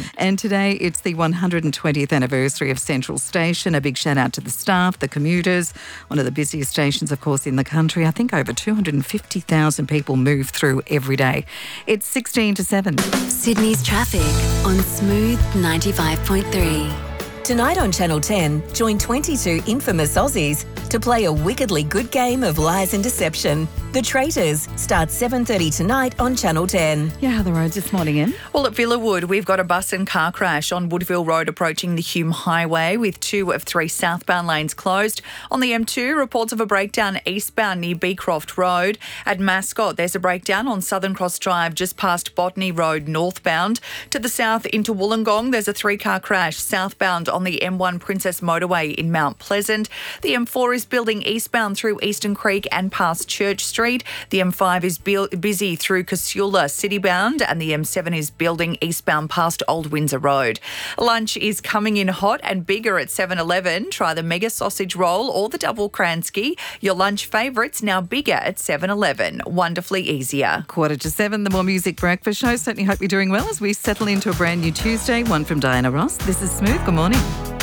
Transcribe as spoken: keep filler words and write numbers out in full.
And today it's the one hundred twentieth anniversary of Central Station. A big shout out to the staff, the commuters, one of the busiest stations, of course, in the country. I think over two hundred fifty thousand people move through every day. It's sixteen to seven. Sydney's traffic on Smooth ninety-five point three. Tonight on Channel ten, join twenty-two infamous Aussies to play a wickedly good game of lies and deception. The Traitors starts seven thirty tonight on Channel ten. Yeah, how are the roads this morning, Em? Well, at Villawood, we've got a bus and car crash on Woodville Road approaching the Hume Highway with two of three southbound lanes closed. On the M two, reports of a breakdown eastbound near Beecroft Road. At Mascot, there's a breakdown on Southern Cross Drive just past Botany Road northbound. To the south into Wollongong, there's a three-car crash southbound on the M one Princess Motorway in Mount Pleasant. The M four is building eastbound through Eastern Creek and past Church Street. The M five is bu- busy through Casula citybound, and the M seven is building eastbound past Old Windsor Road. Lunch is coming in hot and bigger at seven eleven. Try the mega sausage roll or the double Kransky. Your lunch favourites now bigger at seven eleven. Wonderfully easier. Quarter to seven, the More Music Breakfast Show. Certainly hope you're doing well as we settle into a brand new Tuesday. One from Diana Ross. This is Smooth. Good morning.